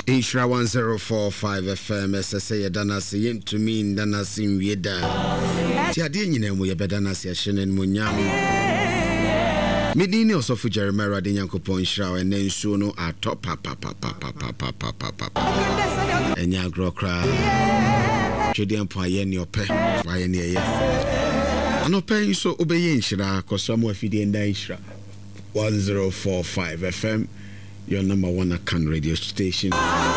Inshra 1045 FM SSA Dana Sim to mean Dana Sim Yeda. Tiadin, we better not say Shin and Munyam. Medini also for Jeremiah Dinyanko Ponshra and then Suno at top papa. And Yagro cry. Chidian Pioneer your pet, Pioneer. I'm not paying so obeying Shira, cause somewhere feeding Daishra 1045 FM. Your number one account radio station.